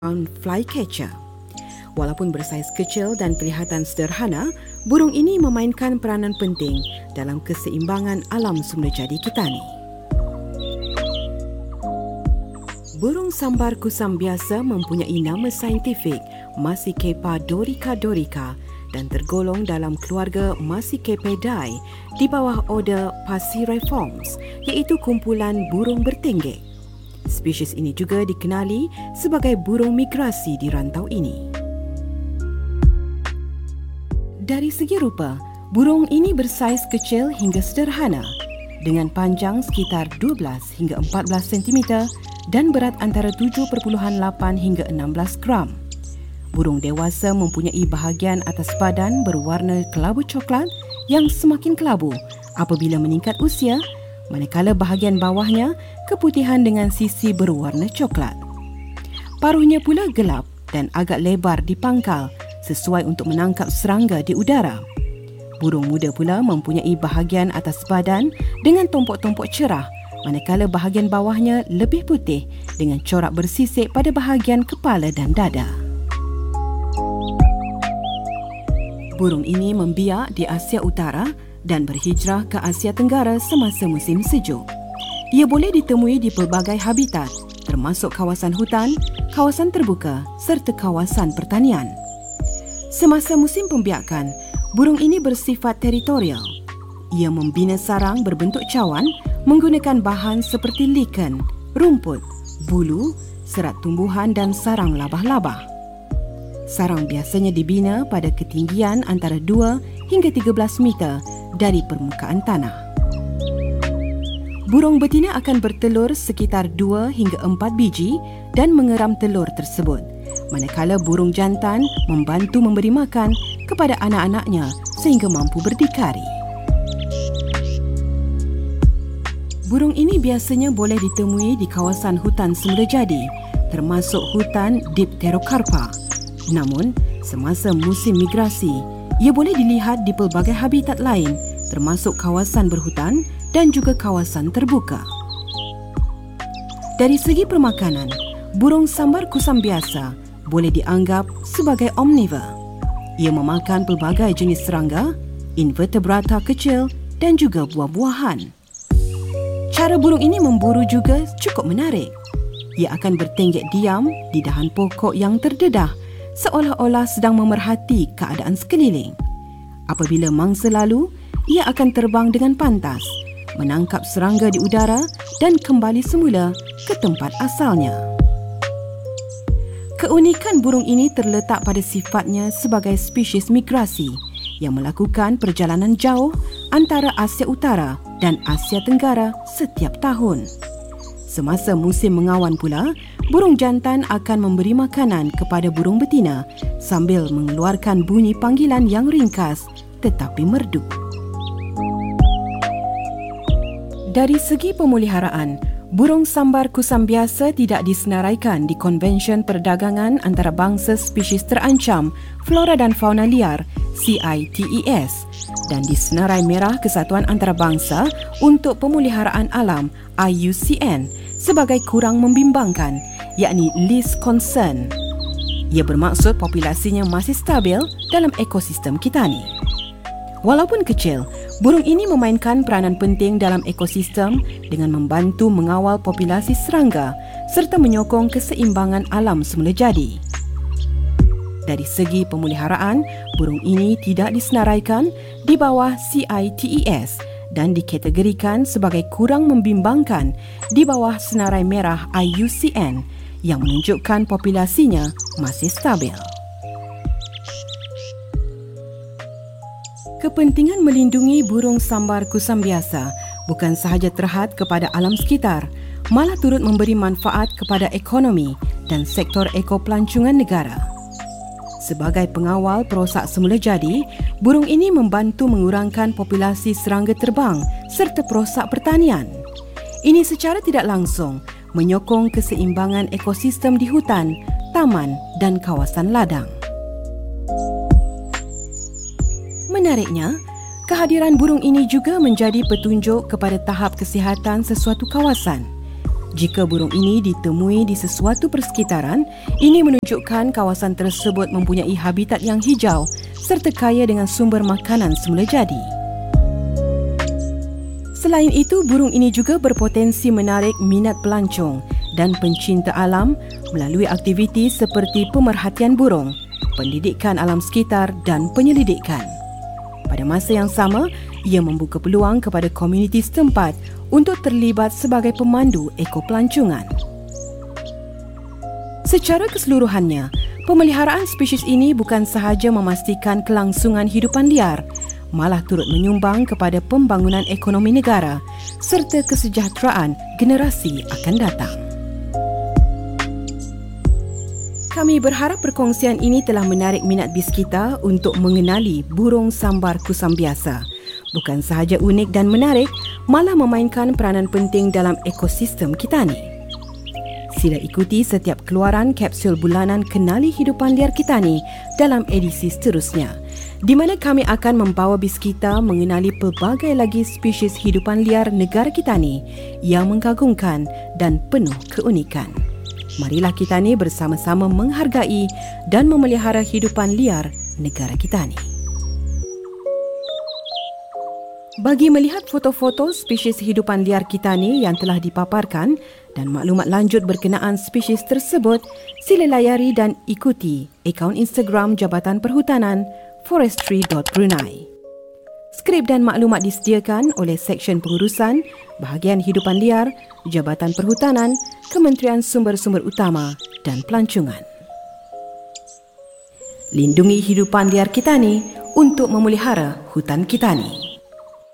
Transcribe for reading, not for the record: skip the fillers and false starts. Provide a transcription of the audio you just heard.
flycatcher. Walaupun bersaiz kecil dan kelihatan sederhana, burung ini memainkan peranan penting dalam keseimbangan alam semula jadi kita ni. Burung sambar kusam biasa mempunyai nama saintifik Massicapa dorica dan tergolong dalam keluarga Massicapidae di bawah order Passeriformes, iaitu kumpulan burung bertenggek. Spesies ini juga dikenali sebagai burung migrasi di rantau ini. Dari segi rupa, burung ini bersaiz kecil hingga sederhana dengan panjang sekitar 12 hingga 14 cm dan berat antara 7.8 hingga 16 gram. Burung dewasa mempunyai bahagian atas badan berwarna kelabu coklat yang semakin kelabu apabila meningkat usia, manakala bahagian bawahnya keputihan dengan sisi berwarna coklat. Paruhnya pula gelap dan agak lebar di pangkal sesuai untuk menangkap serangga di udara. Burung muda pula mempunyai bahagian atas badan dengan tompok-tompok cerah, manakala bahagian bawahnya lebih putih dengan corak bersisik pada bahagian kepala dan dada. Burung ini membiak di Asia Utara dan berhijrah ke Asia Tenggara semasa musim sejuk. Ia boleh ditemui di pelbagai habitat, termasuk kawasan hutan, kawasan terbuka serta kawasan pertanian. Semasa musim pembiakan, burung ini bersifat teritorial. Ia membina sarang berbentuk cawan menggunakan bahan seperti liken, rumput, bulu, serat tumbuhan dan sarang labah-labah. Sarang biasanya dibina pada ketinggian antara 2 hingga 13 meter dari permukaan tanah. Burung betina akan bertelur sekitar 2 hingga 4 biji dan mengeram telur tersebut, manakala burung jantan membantu memberi makan kepada anak-anaknya sehingga mampu berdikari. Burung ini biasanya boleh ditemui di kawasan hutan semula jadi, termasuk hutan Dipterocarpa. Namun, semasa musim migrasi, ia boleh dilihat di pelbagai habitat lain, termasuk kawasan berhutan dan juga kawasan terbuka. Dari segi permakanan, burung sambar kusam biasa boleh dianggap sebagai omnivore. Ia memakan pelbagai jenis serangga, invertebrata kecil dan juga buah-buahan. Cara burung ini memburu juga cukup menarik. Ia akan bertenggek diam di dahan pokok yang terdedah, seolah-olah sedang memerhati keadaan sekeliling. Apabila mangsa lalu, ia akan terbang dengan pantas, menangkap serangga di udara dan kembali semula ke tempat asalnya. Keunikan burung ini terletak pada sifatnya sebagai spesies migrasi yang melakukan perjalanan jauh antara Asia Utara dan Asia Tenggara setiap tahun. Semasa musim mengawan pula, burung jantan akan memberi makanan kepada burung betina sambil mengeluarkan bunyi panggilan yang ringkas tetapi merdu. Dari segi pemeliharaan, burung sambar kusam biasa tidak disenaraikan di Konvensyen Perdagangan Antarabangsa Spesies Terancam Flora dan Fauna Liar CITES dan disenarai merah Kesatuan Antarabangsa untuk Pemeliharaan Alam IUCN sebagai kurang membimbangkan, yakni least concern. Ia bermaksud populasinya masih stabil dalam ekosistem kita ni. Walaupun kecil, burung ini memainkan peranan penting dalam ekosistem dengan membantu mengawal populasi serangga serta menyokong keseimbangan alam semula jadi. Dari segi pemeliharaan, burung ini tidak disenaraikan di bawah CITES dan dikategorikan sebagai kurang membimbangkan di bawah senarai merah IUCN yang menunjukkan populasinya masih stabil. Kepentingan melindungi burung sambar kusam biasa bukan sahaja terhad kepada alam sekitar, malah turut memberi manfaat kepada ekonomi dan sektor ekopelancongan negara. Sebagai pengawal perosak semula jadi, burung ini membantu mengurangkan populasi serangga terbang serta perosak pertanian. Ini secara tidak langsung menyokong keseimbangan ekosistem di hutan, taman dan kawasan ladang. Menariknya, kehadiran burung ini juga menjadi petunjuk kepada tahap kesihatan sesuatu kawasan. Jika burung ini ditemui di sesuatu persekitaran, ini menunjukkan kawasan tersebut mempunyai habitat yang hijau serta kaya dengan sumber makanan semula jadi. Selain itu, burung ini juga berpotensi menarik minat pelancong dan pencinta alam melalui aktiviti seperti pemerhatian burung, pendidikan alam sekitar dan penyelidikan. Pada masa yang sama, ia membuka peluang kepada komuniti setempat untuk terlibat sebagai pemandu ekopelancongan. Secara keseluruhannya, pemeliharaan spesies ini bukan sahaja memastikan kelangsungan hidupan liar, malah turut menyumbang kepada pembangunan ekonomi negara serta kesejahteraan generasi akan datang. Kami berharap perkongsian ini telah menarik minat BIS kita untuk mengenali burung sambar kusam biasa. Bukan sahaja unik dan menarik, malah memainkan peranan penting dalam ekosistem kita ni. Sila ikuti setiap keluaran kapsul bulanan Kenali Hidupan Liar Kita ni dalam edisi seterusnya, di mana kami akan membawa BIS kita mengenali pelbagai lagi spesies hidupan liar negara kita ni yang mengagumkan dan penuh keunikan. Marilah kita ni bersama-sama menghargai dan memelihara hidupan liar negara kita ni. Bagi melihat foto-foto spesies hidupan liar kita ni yang telah dipaparkan dan maklumat lanjut berkenaan spesies tersebut, sila layari dan ikuti akaun Instagram Jabatan Perhutanan forestry.brunei. Skrip dan maklumat disediakan oleh Seksyen Pengurusan Bahagian Hidupan Liar, Jabatan Perhutanan, Kementerian Sumber-Sumber Utama dan Pelancongan. Lindungi hidupan liar kita ni untuk memelihara hutan kita ni.